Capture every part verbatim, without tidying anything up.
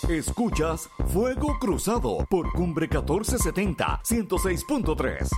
Escuchas Fuego Cruzado por Cumbre catorce setenta, ciento seis punto tres.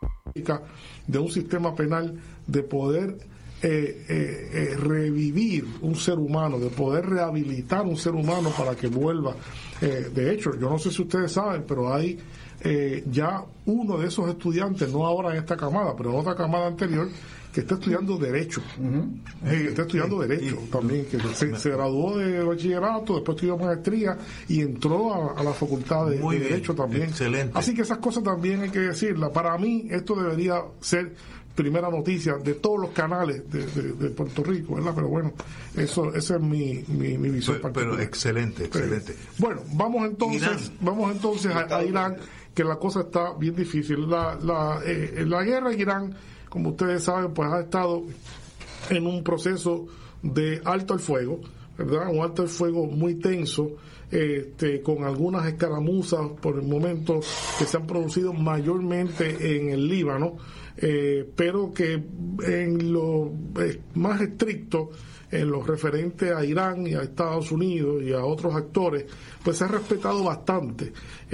De un sistema penal de poder eh, eh, eh, revivir un ser humano, de poder rehabilitar un ser humano para que vuelva. Eh, de hecho, yo no sé si ustedes saben, pero hay eh, ya uno de esos estudiantes, no ahora en esta camada, pero en otra camada anterior, que está estudiando Derecho. Uh-huh. Eh, está estudiando sí, Derecho sí. también, que se, se graduó de bachillerato, después estudió maestría y entró a, a la facultad de, de Derecho también. Excelente. Así que esas cosas también hay que decirlas. Para mí, esto debería ser primera noticia de todos los canales de, de, de Puerto Rico, ¿verdad? Pero bueno, eso esa es mi, mi, mi visión pero, particular. Pero excelente, excelente. Pero, bueno, vamos entonces, Irán. vamos entonces a, a Irán, que la cosa está bien difícil. La, la, eh, la guerra en Irán, como ustedes saben, pues ha estado en un proceso de alto al fuego, ¿verdad? Un alto al fuego muy tenso, este, con algunas escaramuzas por el momento que se han producido mayormente en el Líbano, eh, pero que en lo eh, más estricto, en lo referente a Irán y a Estados Unidos y a otros actores, pues se ha respetado bastante.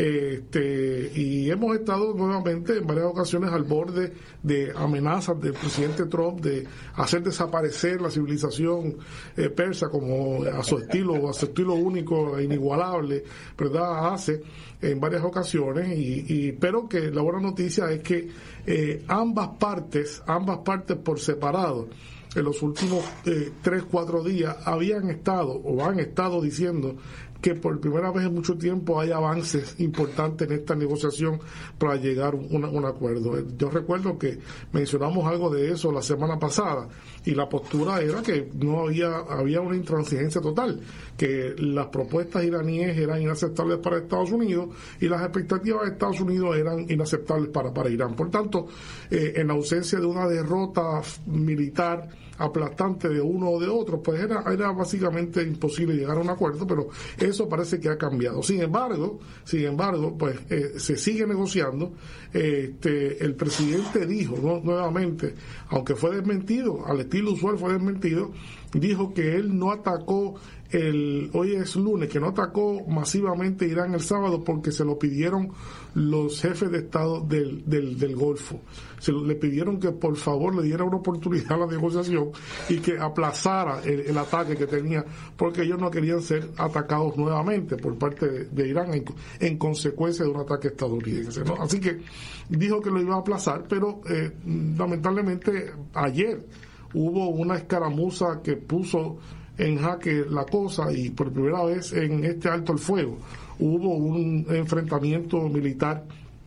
Este, y hemos estado nuevamente en varias ocasiones al borde de amenazas del presidente Trump de hacer desaparecer la civilización eh, persa como a su estilo, a su estilo único e inigualable, ¿verdad? Hace en varias ocasiones, y, y pero que la buena noticia es que eh, ambas partes, ambas partes por separado, en los últimos eh, tres, cuatro días habían estado o han estado diciendo que por primera vez en mucho tiempo hay avances importantes en esta negociación para llegar a un, un acuerdo. Yo recuerdo que mencionamos algo de eso la semana pasada y la postura era que no había había una intransigencia total, que las propuestas iraníes eran inaceptables para Estados Unidos y las expectativas de Estados Unidos eran inaceptables para, para Irán. Por tanto, eh, en ausencia de una derrota militar aplastante de uno o de otro, pues era, era básicamente imposible llegar a un acuerdo, pero eso parece que ha cambiado. Sin embargo, sin embargo, pues eh, se sigue negociando. Este, el presidente dijo, ¿no? nuevamente, aunque fue desmentido, al estilo usual fue desmentido, dijo que él no atacó el, hoy es lunes, que no atacó masivamente Irán el sábado porque se lo pidieron los jefes de Estado del, del, del Golfo. Se le pidieron que por favor le diera una oportunidad a la negociación y que aplazara el, el ataque que tenía, porque ellos no querían ser atacados nuevamente por parte de, de Irán en, en consecuencia de un ataque estadounidense, ¿no? Así que dijo que lo iba a aplazar, pero eh, lamentablemente ayer hubo una escaramuza que puso en jaque la cosa, y por primera vez en este alto el fuego hubo un enfrentamiento militar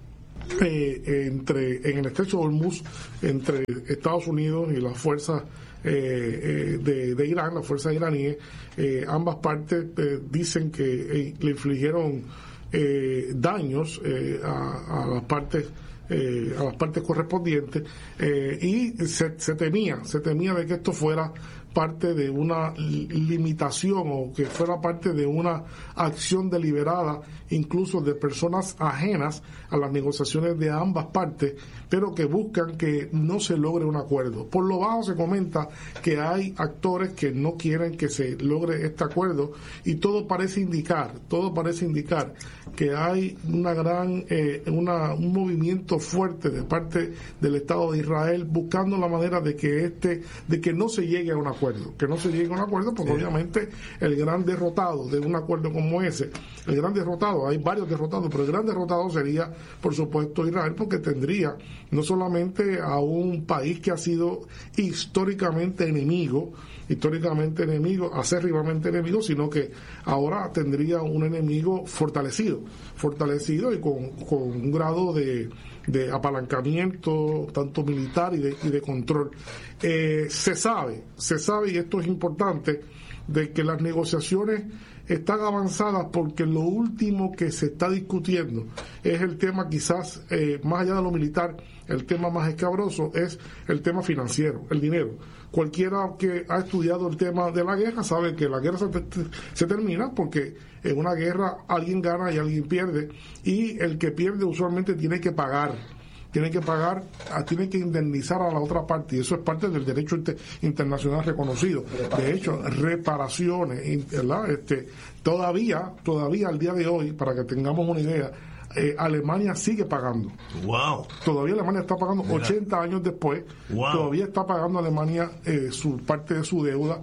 eh, entre en el estrecho de Hormuz entre Estados Unidos y las fuerzas eh, eh, de, de Irán, las fuerzas iraníes. Eh, ambas partes eh, dicen que eh, le infligieron eh, daños eh, a, a las partes Eh, a las partes correspondientes, eh, y se, se temía, se temía de que esto fuera parte de una limitación o que fuera parte de una acción deliberada, incluso de personas ajenas a las negociaciones de ambas partes, pero que buscan que no se logre un acuerdo. Por lo bajo se comenta que hay actores que no quieren que se logre este acuerdo, y todo parece indicar, todo parece indicar que hay una gran, eh, una, un movimiento fuerte de parte del Estado de Israel buscando la manera de que este, de que no se llegue a un acuerdo, que no se llegue a un acuerdo, porque sí, obviamente el gran derrotado de un acuerdo como ese, el gran derrotado, hay varios derrotados, pero el gran derrotado sería, por supuesto, Israel, porque tendría no solamente a un país que ha sido históricamente enemigo, históricamente enemigo, acérrimamente enemigo, sino que ahora tendría un enemigo fortalecido, fortalecido y con, con un grado de, de apalancamiento tanto militar y de, y de control. Eh, se sabe, se sabe, y esto es importante, de que las negociaciones están avanzadas porque lo último que se está discutiendo es el tema, quizás eh, más allá de lo militar, el tema más escabroso es el tema financiero, el dinero. Cualquiera que ha estudiado el tema de la guerra sabe que la guerra se, se termina porque en una guerra alguien gana y alguien pierde, y el que pierde usualmente tiene que pagar tienen que pagar, tienen que indemnizar a la otra parte, y eso es parte del derecho inter, internacional reconocido. De hecho, reparaciones, ¿verdad? Este, todavía, todavía al día de hoy, para que tengamos una idea, eh, Alemania sigue pagando. Wow. Todavía Alemania está pagando, Mira. ochenta años después, wow. todavía está pagando Alemania eh, su parte de su deuda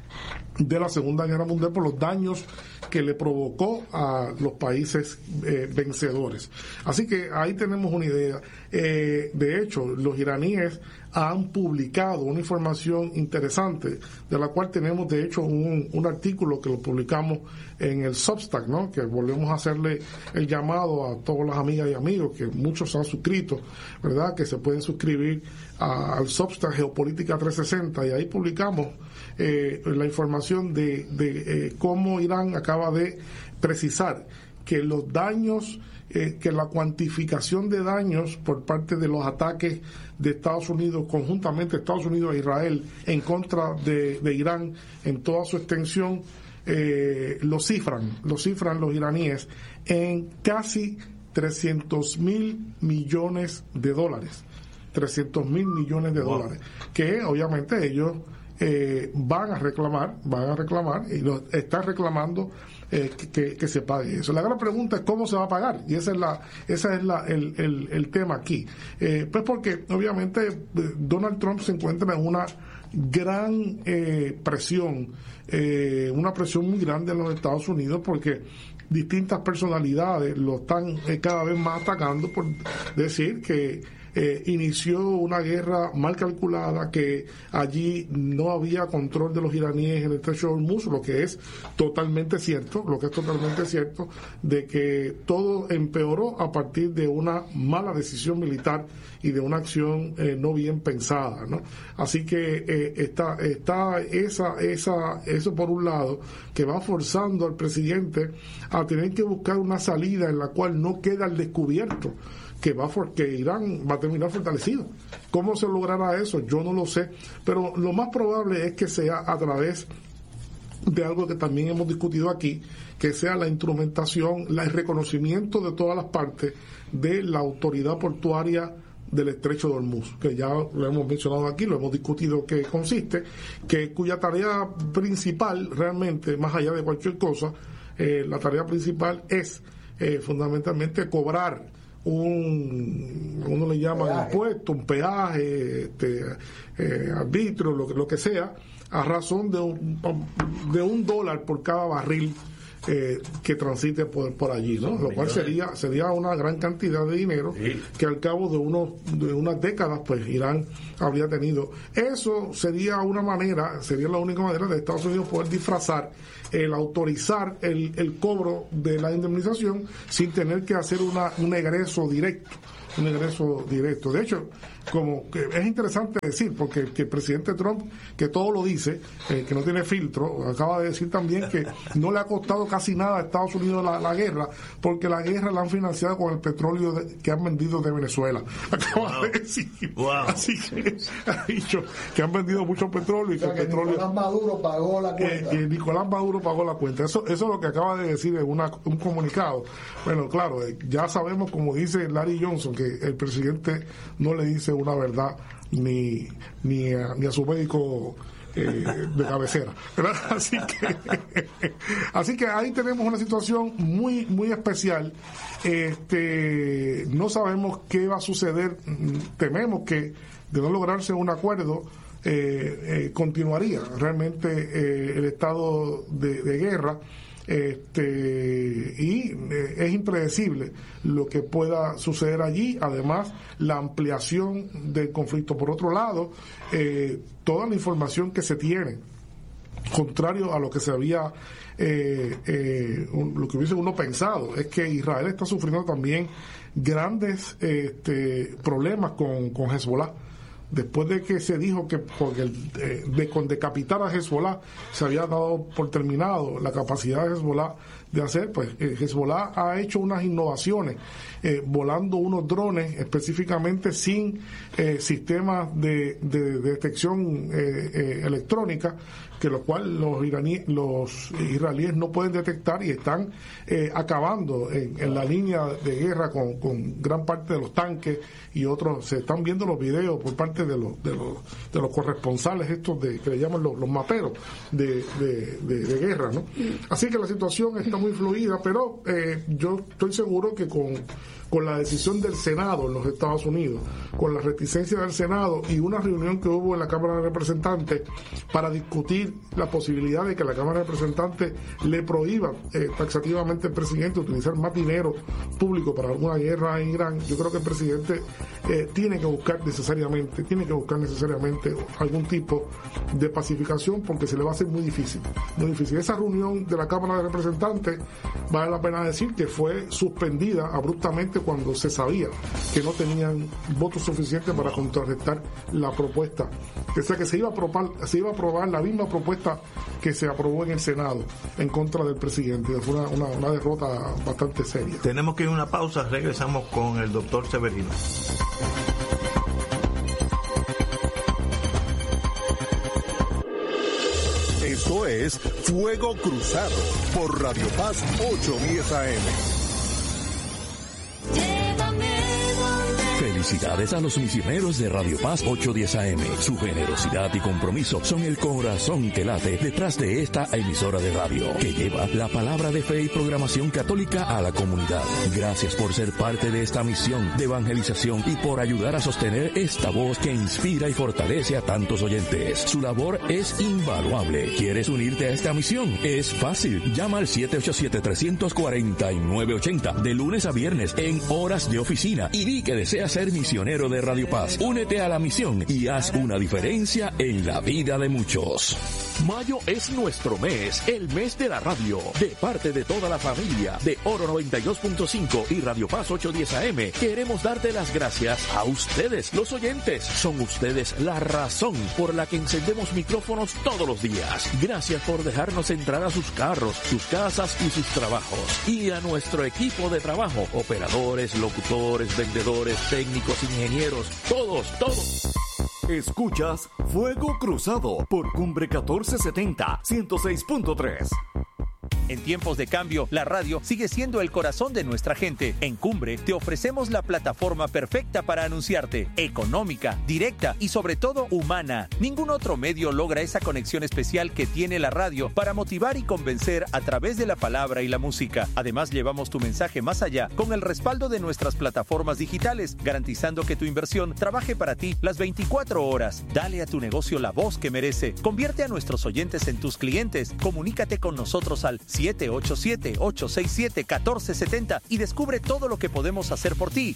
de la Segunda Guerra Mundial por los daños que le provocó a los países eh, vencedores. Así que ahí tenemos una idea. Eh, de hecho, los iraníes han publicado una información interesante, de la cual tenemos de hecho un, un artículo que lo publicamos en el Substack, ¿no? Que volvemos a hacerle el llamado a todas las amigas y amigos, que muchos han suscrito, ¿verdad? Que se pueden suscribir a, al Substack Geopolítica trescientos sesenta, y ahí publicamos eh, la información de, de eh, cómo Irán acaba de precisar que los daños, eh, que la cuantificación de daños por parte de los ataques de Estados Unidos, conjuntamente Estados Unidos e Israel, en contra de, de Irán en toda su extensión, eh, lo cifran, lo cifran los iraníes en casi trescientos mil millones de dólares. trescientos mil millones de wow. dólares, que obviamente ellos eh, van a reclamar, van a reclamar, y lo están reclamando eh, que, que se pague eso. La gran pregunta es cómo se va a pagar, y esa es la, esa es la, el, el, el tema aquí. Eh, pues porque obviamente Donald Trump se encuentra en una gran eh, presión, eh, una presión muy grande en los Estados Unidos, porque distintas personalidades lo están eh, cada vez más atacando por decir que Eh, inició una guerra mal calculada, que allí no había control de los iraníes en el estrecho de Hormuz, lo que es totalmente cierto, lo que es totalmente cierto, de que todo empeoró a partir de una mala decisión militar y de una acción eh, no bien pensada, ¿no? Así que eh, está, está esa, esa, eso por un lado, que va forzando al presidente a tener que buscar una salida en la cual no queda al descubierto que va for, que Irán va a terminar fortalecido. ¿Cómo se logrará eso? Yo no lo sé, pero lo más probable es que sea a través de algo que también hemos discutido aquí, que sea la instrumentación, el reconocimiento de todas las partes de la autoridad portuaria del estrecho de Hormuz, que ya lo hemos mencionado aquí, lo hemos discutido que consiste, que cuya tarea principal realmente, más allá de cualquier cosa, eh, la tarea principal es eh, fundamentalmente cobrar un, uno le llama un impuesto, un peaje, este, eh, arbitrio, lo, lo que sea, a razón de un, de un dólar por cada barril eh, que transite por, por allí, ¿no? Lo cual sería sería una gran cantidad de dinero que al cabo de unos de unas décadas pues Irán habría tenido. Eso sería una manera, sería la única manera de Estados Unidos poder disfrazar el autorizar el, el cobro de la indemnización sin tener que hacer una, un egreso directo, un egreso directo. De hecho, como que es interesante decir, porque que el presidente Trump, que todo lo dice, eh, que no tiene filtro, acaba de decir también que no le ha costado casi nada a Estados Unidos la, la guerra, porque la guerra la han financiado con el petróleo de, que han vendido de Venezuela. Acaba wow. de decir. Wow. Así que ha dicho que han vendido mucho petróleo y o sea, que, que el petróleo. Nicolás Maduro pagó la cuenta. Que, que Nicolás Maduro pagó la cuenta. Eso, eso es lo que acaba de decir en una, un comunicado. Bueno, claro, ya sabemos, como dice Larry Johnson, que el presidente no le dice una verdad ni ni a, ni a su médico eh, de cabecera, ¿verdad? Así que así que ahí tenemos una situación muy muy especial. Este, no sabemos qué va a suceder. Tememos que de no lograrse un acuerdo eh, eh, continuaría realmente eh, el estado de, de guerra. Este, y eh, es impredecible lo que pueda suceder allí. Además, la ampliación del conflicto. Por otro lado, eh, toda la información que se tiene, contrario a lo que se había eh, eh, un, lo que hubiese uno pensado, es que Israel está sufriendo también grandes este, problemas con, con Hezbollah. Después de que se dijo que porque el, eh, de, con decapitar a Hezbollah se había dado por terminado la capacidad de Hezbollah de hacer, pues eh, Hezbollah ha hecho unas innovaciones, eh, volando unos drones específicamente sin eh, sistemas de, de, de detección eh, eh, electrónica, que los cuales los iraníes, los israelíes no pueden detectar y están eh, acabando en, en la línea de guerra con, con gran parte de los tanques y otros. Se están viendo los videos por parte de los de los, de los corresponsales estos de que le llaman los, los maperos de, de, de, de guerra, ¿no? Así que la situación está muy fluida, pero eh, yo estoy seguro que con con la decisión del Senado en los Estados Unidos, con la reticencia del Senado y una reunión que hubo en la Cámara de Representantes para discutir la posibilidad de que la Cámara de Representantes le prohíba eh, taxativamente al presidente utilizar más dinero público para alguna guerra en Irán, yo creo que el presidente eh, tiene que buscar necesariamente, tiene que buscar necesariamente algún tipo de pacificación, porque se le va a hacer muy difícil, muy difícil. Esa reunión de la Cámara de Representantes, vale la pena decir que fue suspendida abruptamente cuando se sabía que no tenían votos suficientes para contrarrestar la propuesta. O sea que se iba a aprobar, se iba a aprobar la misma propuesta que se aprobó en el Senado en contra del presidente. Fue una, una, una derrota bastante seria. Tenemos que ir a una pausa, regresamos con el doctor Severino. Esto es Fuego Cruzado por Radio Paz ochocientos diez A M. Felicidades a los misioneros de Radio Paz ochocientos diez A M. Su generosidad y compromiso son el corazón que late detrás de esta emisora de radio, que lleva la palabra de fe y programación católica a la comunidad. Gracias por ser parte de esta misión de evangelización y por ayudar a sostener esta voz que inspira y fortalece a tantos oyentes. Su labor es invaluable. ¿Quieres unirte a esta misión? Es fácil. Llama al siete ocho siete, tres cuatro nueve ocho cero de lunes a viernes en horas de oficina y di que deseas ser misionero de Radio Paz. Únete a la misión y haz una diferencia en la vida de muchos. Mayo es nuestro mes, el mes de la radio. De parte de toda la familia de Oro noventa y dos punto cinco y Radio Paz ochocientos diez A M, queremos darte las gracias a ustedes, los oyentes. Son ustedes la razón por la que encendemos micrófonos todos los días. Gracias por dejarnos entrar a sus carros, sus casas y sus trabajos. Y a nuestro equipo de trabajo, operadores, locutores, vendedores, técnicos, ingenieros, todos, todos. Escuchas Fuego Cruzado por Cumbre catorce setenta, ciento seis punto tres. En tiempos de cambio, la radio sigue siendo el corazón de nuestra gente. En Cumbre te ofrecemos la plataforma perfecta para anunciarte, económica, directa y sobre todo humana. Ningún otro medio logra esa conexión especial que tiene la radio para motivar y convencer a través de la palabra y la música. Además, llevamos tu mensaje más allá con el respaldo de nuestras plataformas digitales, garantizando que tu inversión trabaje para ti las veinticuatro horas. Dale a tu negocio la voz que merece. Convierte a nuestros oyentes en tus clientes. Comunícate con nosotros al siete ocho siete, ocho seis siete, uno cuatro siete cero y descubre todo lo que podemos hacer por ti.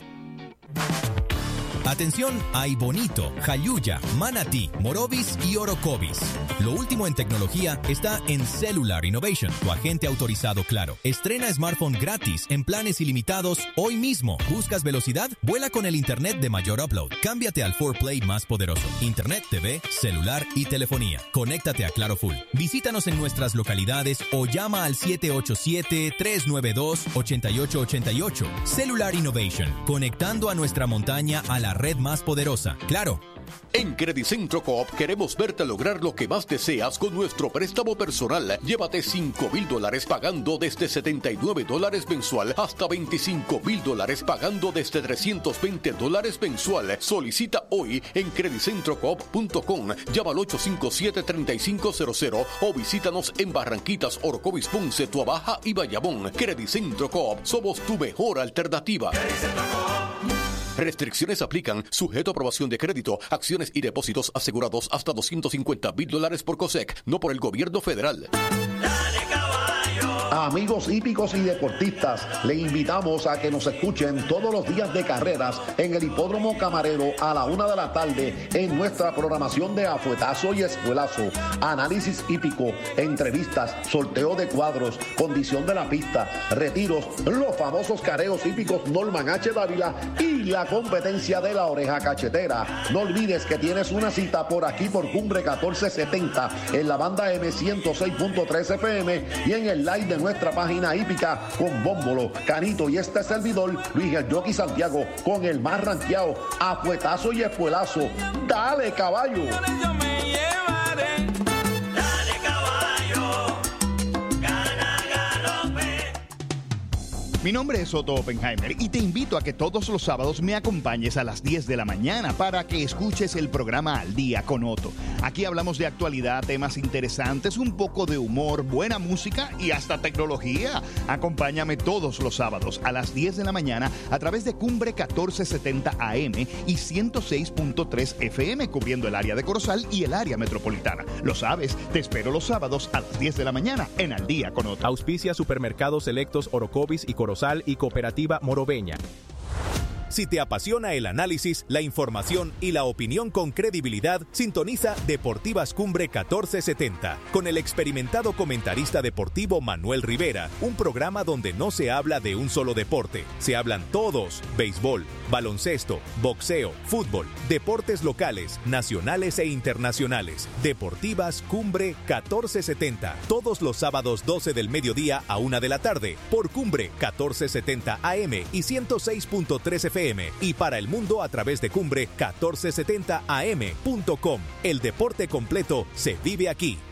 Atención a Ibonito, Jayuya, Manatí, Morovis y Orocovis. Lo último en tecnología está en Cellular Innovation, tu agente autorizado Claro. Estrena smartphone gratis en planes ilimitados hoy mismo. ¿Buscas velocidad? Vuela con el internet de mayor upload. Cámbiate al cuatro Play más poderoso. Internet, T V, celular y telefonía. Conéctate a Claro Full. Visítanos en nuestras localidades o llama al siete ocho siete, tres nueve dos, ocho ocho ocho ocho. Cellular Innovation, conectando a nuestra montaña a la red más poderosa. Claro. En Credicentro Coop queremos verte lograr lo que más deseas con nuestro préstamo personal. Llévate cinco mil dólares pagando desde setenta y nueve dólares mensual hasta veinticinco mil dólares pagando desde trescientos veinte dólares mensual. Solicita hoy en credicentro coop punto com. Llama al ocho cinco siete, tres cinco cero cero o visítanos en Barranquitas, Orocovis, Ponce, Tuabaja y Bayamón. Credicentro Coop, somos tu mejor alternativa. Restricciones aplican, sujeto a aprobación de crédito, acciones y depósitos asegurados hasta doscientos cincuenta mil dólares por COSEC, no por el gobierno federal. Amigos hípicos y deportistas, le invitamos a que nos escuchen todos los días de carreras en el Hipódromo Camarero a la una de la tarde en nuestra programación de Afuetazo y Espuelazo, análisis hípico, entrevistas, sorteo de cuadros, condición de la pista, retiros, los famosos careos hípicos Norman H. Dávila y la competencia de la oreja cachetera. No olvides que tienes una cita por aquí por Cumbre catorce setenta en la banda M ciento seis punto tres F M y en el live de nuestra página hípica con Bómbolo, Canito y este servidor Luis el Jockey Santiago con el más ranqueado Afuetazo y Espuelazo. ¡Dale, caballo! Dale, Mi nombre es Otto Oppenheimer y te invito a que todos los sábados me acompañes a las diez de la mañana para que escuches el programa Al Día con Otto. Aquí hablamos de actualidad, temas interesantes, un poco de humor, buena música y hasta tecnología. Acompáñame todos los sábados a las diez de la mañana a través de Cumbre catorce setenta A M y ciento seis punto tres F M, cubriendo el área de Corozal y el área metropolitana. Lo sabes, te espero los sábados a las diez de la mañana en Al Día con Otto. Auspicia Supermercados Selectos Orocovis y Corozal y Cooperativa Moroveña. Si te apasiona el análisis, la información y la opinión con credibilidad, sintoniza Deportivas Cumbre catorce setenta con el experimentado comentarista deportivo Manuel Rivera, un programa donde no se habla de un solo deporte, se hablan todos: béisbol, baloncesto, boxeo, fútbol, deportes locales, nacionales e internacionales. Deportivas Cumbre catorce setenta, todos los sábados doce del mediodía a una de la tarde, por Cumbre catorce setenta A M y ciento seis punto tres F M, y para el mundo a través de Cumbre catorce setenta A M punto com. El deporte completo se vive aquí.